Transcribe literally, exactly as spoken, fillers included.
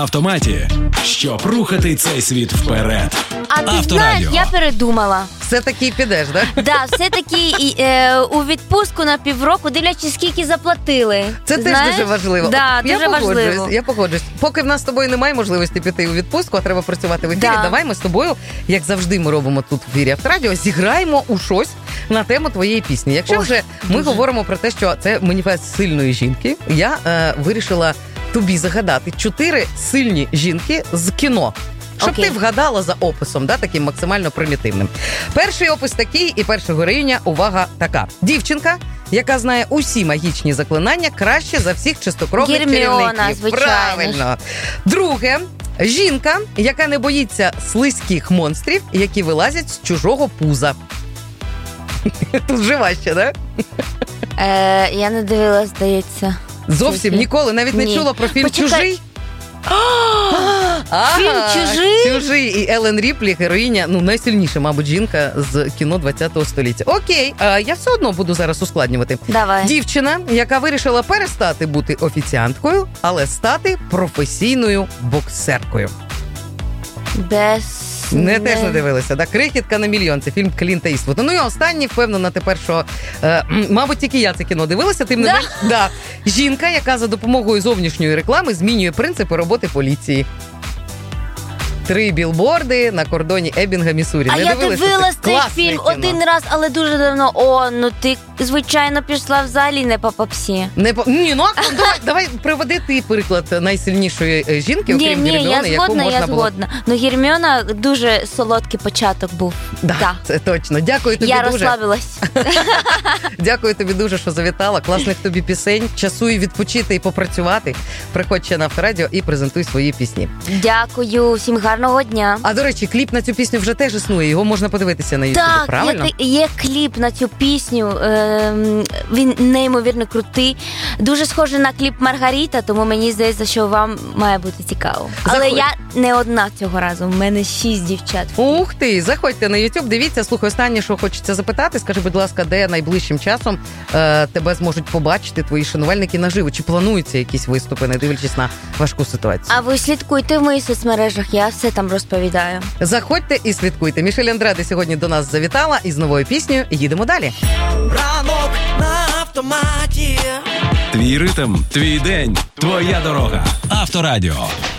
автоматі, щоб рухати цей світ вперед. А ти знаєш, я передумала. Все-таки підеш, так? Так, да, все-таки е, у відпустку на півроку, дивлячись, скільки заплатили. Це знаєш? теж дуже важливо. Да, я дуже важливо. Я погоджуюсь. Поки в нас з тобою немає можливості піти у відпустку, а треба працювати в ефірі, да. давай ми з тобою, як завжди ми робимо тут в ефірі Авторадіо, зіграємо у щось на тему твоєї пісні. Якщо Ой, вже ми дуже. говоримо про те, що це маніфест сильної жінки, я е, вирішила тобі загадати чотири сильні жінки з кіно. Щоб okay. ти вгадала за описом, да, таким максимально примітивним. Перший опис такий і перша героїня, увага, така. Дівчинка, яка знає усі магічні заклинання краще за всіх чистокровних чарівників. Звичайно. Правильно. Друге. Жінка, яка не боїться слизьких монстрів, які вилазять з чужого пуза. Тут вже важче, так? Е, я не дивилась, здається. Зовсім ніколи? Навіть не Ні. чула про фільм Почекай. «Чужий»? Фільм «Чужий»? «Чужий» і Елен Ріплі, героїня, ну, найсильніша, мабуть, жінка з кіно ХХ століття. Окей, а я все одно буду зараз ускладнювати. Давай. Дівчина, яка вирішила перестати бути офіціанткою, але стати професійною боксеркою. Дес... Не, не теж не дивилися, так? «Крихітка на мільйон» – це фільм Клінта Іствуда. Ну і останній, впевнена тепер, що, е, мабуть, тільки я це кіно дивилася, тим не да? менш, да. Жінка, яка за допомогою зовнішньої реклами змінює принципи роботи поліції. Три білборди на кордоні Еббінга, Міссурі. А не я дивилися? дивилась цей Класне фільм кіно. один раз, але дуже давно. О, ну ти, звичайно, пішла взагалі не по попсі. Не по... Ні, ну давай, давай приведи ти приклад найсильнішої жінки, Ні, окрім ні, Герміони, я яку згодна, можна я було... згодна. Ну, Герміона дуже солодкий початок був. Да, да. Це точно. Дякую тобі я дуже. Я розслабилась. Дякую тобі дуже, що завітала. Класних тобі пісень. Часу і відпочити, і попрацювати. Приходь ще на Авторадіо і презентуй свої пісні. Дякую, всім гарного дня. А, до речі, кліп на цю пісню вже теж існує. Його можна подивитися на Ютубі, так, правильно? Так, є, є кліп на цю пісню. Е, він неймовірно крутий. Дуже схожий на кліп Маргарита, тому мені здається, що вам має бути цікаво. Але Заходь. я не одна цього разу. У мене шість дівчат. Ух ти! Заходьте на YouTube, дивіться. Слухай, останнє, що хочеться запитати. Скажи, будь ласка, де найближчим часом е, тебе зможуть побачити твої шанувальники наживо? Чи плануються якісь виступи, не дивлячись на важку ситуацію? А ви слідкуйте в моїх соцмережах, я все там розповідаю. Заходьте і слідкуйте. Мішель Андраде сьогодні до нас завітала із новою піснею. Їдемо далі. Ранок на автоматі. Твій ритм, твій день, твоя дорога. Авторадіо.